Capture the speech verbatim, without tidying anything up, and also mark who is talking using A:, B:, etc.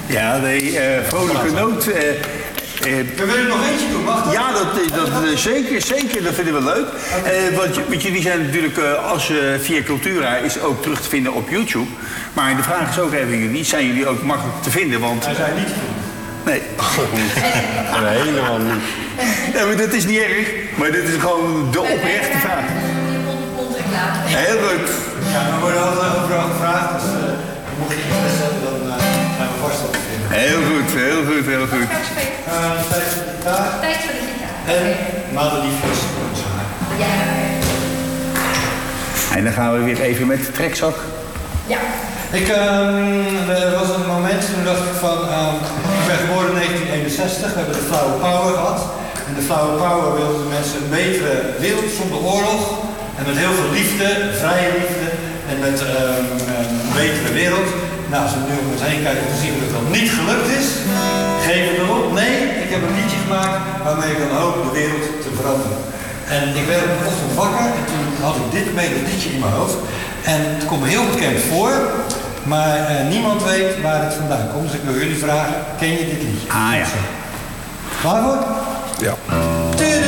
A: Ja, de uh, vrolijke noot. Uh,
B: Uh, we willen nog eentje doen, mag dat?
A: Ja, dat, dat, uh, zeker, zeker. Dat vinden we leuk. Okay. Uh, want, want jullie zijn natuurlijk, uh, als uh, via Cultura is ook terug te vinden op YouTube. Maar de vraag is ook even jullie, zijn jullie ook makkelijk te vinden? Want...
B: Wij zijn niet te vinden.
A: Nee.
C: Nee, helemaal niet.
A: Ja, maar dat is niet erg, maar dit is gewoon de oprechte vraag. Heel goed.
B: Ja, we worden altijd overal gevraagd, dus uh, mocht je interesse hebben, dan uh, zijn we vast op te vinden.
A: Heel goed, heel goed, heel goed.
B: Uh, tijd voor de gitaar.
D: Tijd voor de gitaar.
B: En Madeliefjes.
D: Ja.
A: En dan gaan we weer even met de trekzak.
D: Ja.
B: Ik, um, er was een moment, toen dacht ik van, um, ik ben geboren in negentien eenenzestig, we hebben de Flower Power gehad. En de Flower Power wilde de mensen een betere wereld zonder oorlog. En met heel veel liefde, vrije liefde en met um, een betere wereld. Nou, als we nu om ons heen kijken, dan zien we dat dat niet gelukt is. Geven we erop? Nee, ik heb een liedje gemaakt waarmee ik dan hoop de wereld te veranderen. En ik werd op een ochtend wakker en toen had ik dit melodietje in mijn hoofd. En het komt me heel bekend voor, maar uh, niemand weet waar het vandaan komt. Dus ik wil jullie vragen, ken je dit liedje?
A: Ah ja.
B: Klaar voor?
C: Ja.